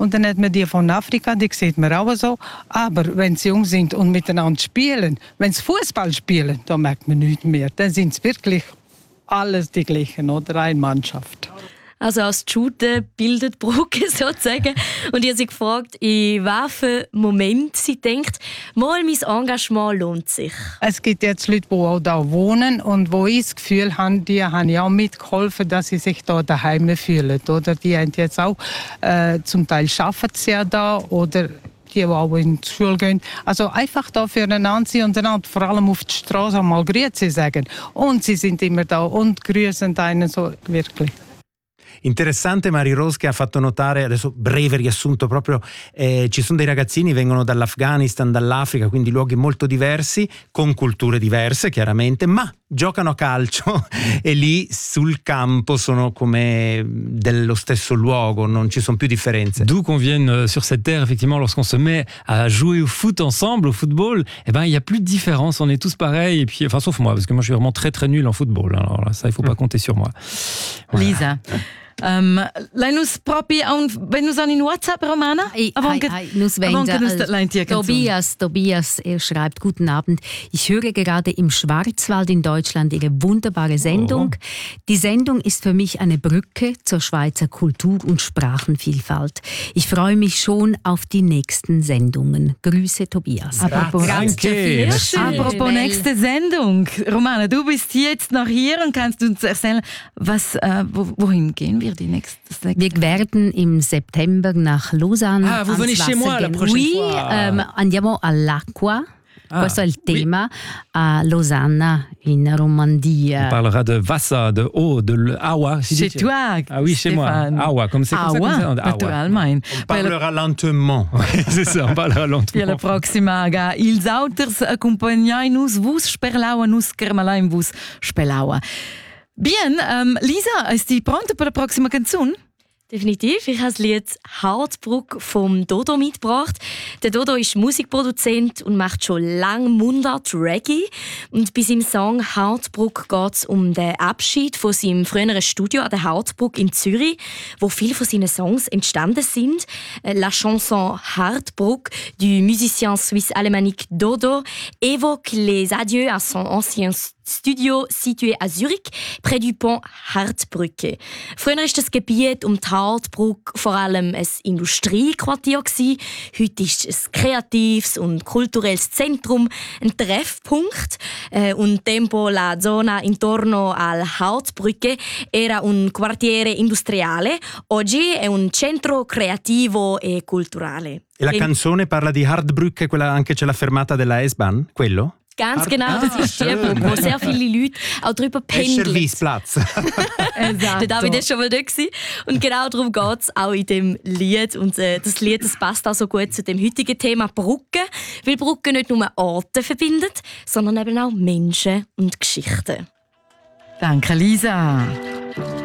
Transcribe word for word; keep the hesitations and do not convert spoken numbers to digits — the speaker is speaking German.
Und dann hat man die von Afrika, die sieht man auch so. Aber wenn sie jung sind und miteinander spielen, wenn sie Fußball spielen, dann merkt man nichts mehr. Dann sind es wirklich alles die gleichen, oder? Eine Mannschaft. Also als Shooter bildet Brücke sozusagen. Und ich habe sie gefragt, in welchem Moment sie denkt, mal mein Engagement lohnt sich. Es gibt jetzt Leute, die auch da wohnen und wo ich das Gefühl habe, die haben ja auch mitgeholfen, dass sie sich da daheim fühlen. Oder die haben jetzt auch, äh, zum Teil arbeiten sie ja da oder die, die auch in die Schule gehen. Also einfach da füreinander sein und einander vor allem auf die Straße mal Grüezi sagen. Und sie sind immer da und grüßen einen so wirklich. Interessante Marie-Rose che ha fatto notare, adesso breve riassunto proprio, eh, ci sono dei ragazzini, vengono dall'Afghanistan, dall'Africa, quindi luoghi molto diversi, con culture diverse chiaramente, ma giocano a calcio e lì sul campo sono come dello stesso luogo, non ci sono più differenze. D'où qu'on vienne sur cette terre, effectivement, lorsqu'on se met à jouer au foot ensemble, au football, eh ben, il n'y a plus de différence, on est tous pareils, et puis, enfin, sauf moi, parce que moi je suis vraiment très très nul en football, alors là, ça il ne faut pas compter sur moi. Voilà. Lisa. Um, lei nus proprio un, wenn nus an in WhatsApp Romana? Avonca, hai, hai, nus avonca nus uh, Tobias, Tobias, er schreibt: Guten Abend. Ich höre gerade im Schwarzwald in Deutschland Ihre wunderbare Sendung. Oh. Die Sendung ist für mich eine Brücke zur Schweizer Kultur- und Sprachenvielfalt. Ich freue mich schon auf die nächsten Sendungen. Grüße, Tobias. Apropos, Danke. Apropos nächste Sendung. Romana, du bist jetzt noch hier und kannst uns erzählen, was, äh, wohin gehen wir? Die nächste, wir werden im September nach Lausanne. Ah, vous venez chez moi la prochaine oui, fois. Um, andiamo all'acqua. Ah, questo è il tema, oui. A Lausanne, in Romandie. On parlera de Wasser, de eau, de awa. Chez tu... toi, Ah oui, chez Stéphane. moi. Awa, comme c'est comme awa, ça. Naturalmente. On parlera lentement. C'est ça, on parlera lentement. La prossima, ils auters accompagnai-nos vos sperlaua, nos kermalaim vos spelaua. Bien, um, Lisa, ist die pronta per la prossima canzone? Definitiv. Ich habe das Lied «Hartbruck» vom Dodo mitgebracht. Der Dodo ist Musikproduzent und macht schon lange Mundart Reggae. Und bei seinem Song «Hartbruck» geht es um den Abschied von seinem früheren Studio an der Hartbruck in Zürich, wo viele von seinen Songs entstanden sind. La chanson «Hartbruck» du musicien suisse alémanique Dodo évoque les adieux à son ancien Studio situé à Zürich, près du Pont Hartbrücke. Früher war das Gebiet um die Hartbrücke vor allem ein Industriequartier. Heute ist es ein kreatives und kulturelles Zentrum, ein Treffpunkt. Un tempo la zona intorno al Hartbrücke era un quartiere industriale, oggi è un centro creativo e culturale. E la canzone parla di Hartbrücke, quella anche c'è la fermata della S-Bahn, quello? Ganz genau, das ist die Brücke, wo sehr viele Leute auch drüber pendeln. Serviceplatz. Der David war schon mal dort. Und genau darum geht es auch in dem Lied. Und äh, das Lied das passt auch so gut zu dem heutigen Thema Brücken, weil Brücken nicht nur Orte verbindet, sondern eben auch Menschen und Geschichten. Danke, Lisa.